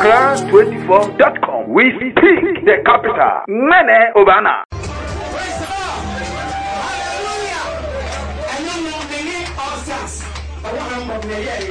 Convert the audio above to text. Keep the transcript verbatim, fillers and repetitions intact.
accra twenty-four dot com. We speak the capital. Mene Obana.